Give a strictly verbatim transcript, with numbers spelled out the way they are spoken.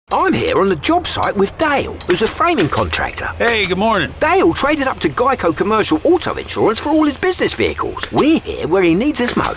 I'm here on the job site with Dale, who's a framing contractor. Hey, good morning. Dale traded up to Geico Commercial Auto Insurance for all his business vehicles. We're here where he needs us most.